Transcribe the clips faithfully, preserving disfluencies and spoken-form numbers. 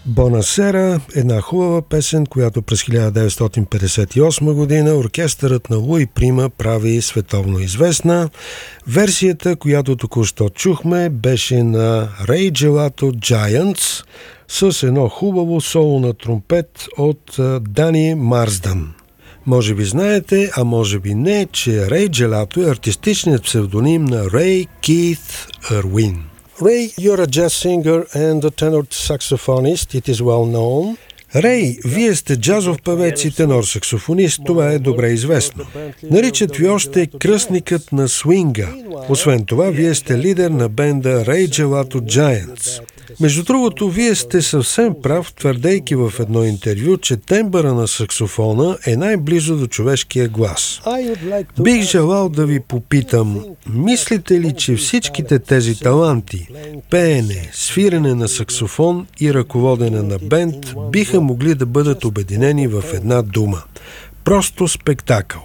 Бонасера, една хубава песен, която през хиляда деветстотин петдесет и осма година оркестърът на Луи Прима прави световно известна. Версията, която току-що чухме, беше на Ray Gelato Giants с едно хубаво соло на тромпет от Дани Марсдън. Може би знаете, а може би не, че Ray Gelato е артистичният псевдоним на Ray Keith Irwin. Ray, you're a jazz singer and a tenor saxophonist, it is well known. Рей, вие сте джазов певец и тенор-саксофонист, това е добре известно. Наричат ви още кръстникът на свинга. Освен това, вие сте лидер на бенда Ray Gelato Giants. Между другото, вие сте съвсем прав, твърдейки в едно интервю, че тембъра на саксофона е най-близо до човешкия глас. Бих желал да ви попитам, мислите ли, че всичките тези таланти, пеене, свирене на саксофон и ръководене на бенд, биха могли да бъдат обединени в една дума? Просто спектакъл.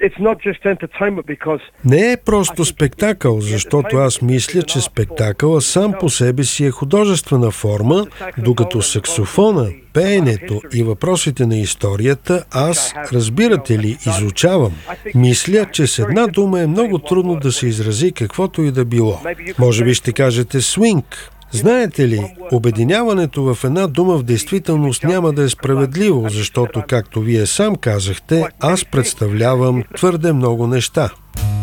Не е просто спектакъл, защото аз мисля, че спектакъла сам по себе си е художествена форма, докато саксофона, пеенето и въпросите на историята аз, разбирате ли, изучавам. Мисля, че с една дума е много трудно да се изрази каквото и да било. Може би ще кажете свинг. Знаете ли, обединяването в една дума в действителност няма да е справедливо, защото, както вие сам казахте, аз представлявам твърде много неща.